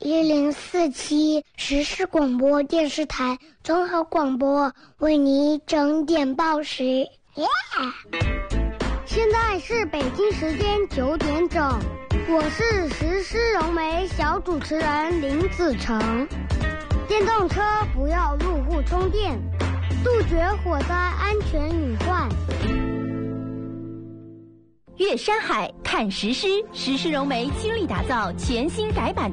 1047时事广播电视台综合广播，为你整点报时。耶！现在是北京时间9点整，我是时事融媒小主持人林子成。电动车不要入户充电，杜绝火灾安全隐患。 越山海看实施，时事融媒倾力打造全新改版的